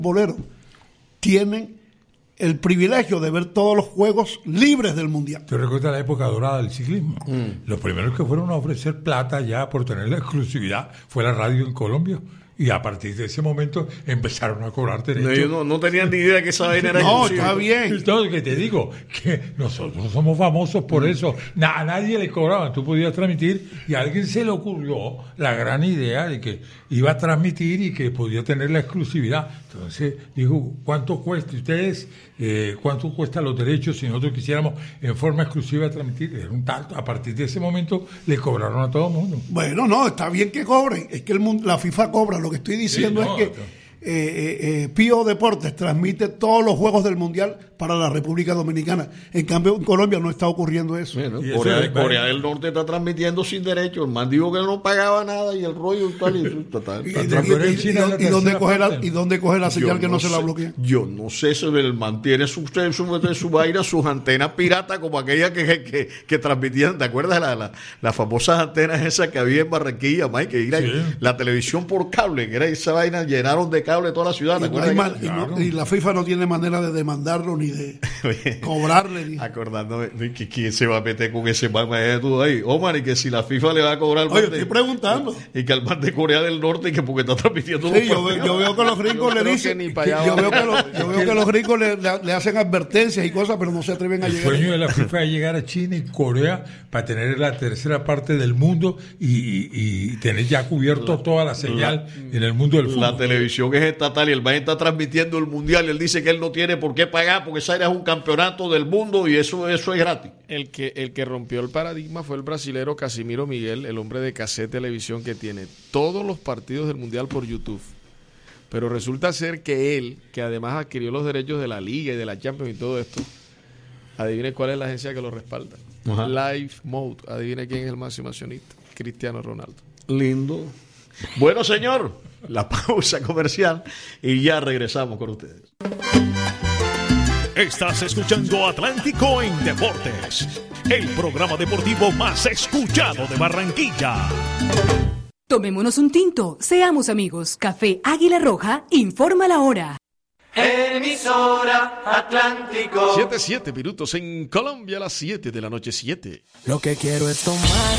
boleros tienen el privilegio de ver todos los juegos libres del Mundial. ¿Te recuerdas la época dorada del ciclismo? Los primeros que fueron a ofrecer plata ya por tener la exclusividad fue la radio en Colombia. Y a partir de ese momento empezaron a cobrar derechos. No tenían ni idea que esa vaina era exclusiva. Está bien. Entonces, que te digo, que nosotros somos famosos por eso. A nadie le cobraban. Tú podías transmitir y a alguien se le ocurrió la gran idea de que iba a transmitir y que podía tener la exclusividad. Entonces, dijo, ¿cuánto cuesta? Ustedes, ¿cuánto cuestan los derechos si nosotros quisiéramos en forma exclusiva transmitir? Era un tanto. A partir de ese momento le cobraron a todo el mundo. Bueno, no, está bien que cobren. Es que la FIFA cobra. Lo que estoy diciendo es que Pío Deportes transmite todos los juegos del Mundial para la República Dominicana. En cambio, en Colombia no está ocurriendo eso. Bueno, Corea del Norte está transmitiendo sin derecho. El man dijo que no pagaba nada y el rollo tal y dónde coge la señal que no se la bloquea. Yo no sé si el man tiene su vaina, sus antenas piratas como aquellas que transmitían. ¿Te acuerdas las famosas antenas esas que había en Barranquilla, Mike? Que era la televisión por cable, que era esa vaina, llenaron de cable toda la ciudad. Y la FIFA no tiene manera de demandarlo ni de cobrarle. Acordándome que quién se va a meter con ese man todo ahí. Omar, y que si la FIFA le va a cobrar al estoy preguntando. Y que al man de Corea del Norte, y que porque está transmitiendo yo veo que los gringos le dicen. Yo veo que los gringos le hacen advertencias y cosas, pero no se atreven a llegar. El sueño de la FIFA es llegar a China y Corea para tener la tercera parte del mundo y tener ya cubierto toda la señal en el mundo del fútbol. La televisión es estatal y el man está transmitiendo el mundial y él dice que él no tiene por qué pagar porque esa era un campeonato del mundo y eso es gratis. El que rompió el paradigma fue el brasilero Casimiro Miguel, el hombre de Cassette Televisión, que tiene todos los partidos del mundial por YouTube. Pero resulta ser que él, que además adquirió los derechos de la Liga y de la Champions y todo esto, adivine cuál es la agencia que lo respalda. Live Mode. Adivine quién es el máximo accionista. Cristiano Ronaldo. Lindo. Bueno, señor, la pausa comercial y ya regresamos con ustedes. Estás escuchando Atlántico en Deportes, el programa deportivo más escuchado de Barranquilla. Tomémonos un tinto, seamos amigos. Café Águila Roja informa la hora. Emisora Atlántico. 7 minutos en Colombia, a las 7 de la noche, 7. Lo que quiero es tomar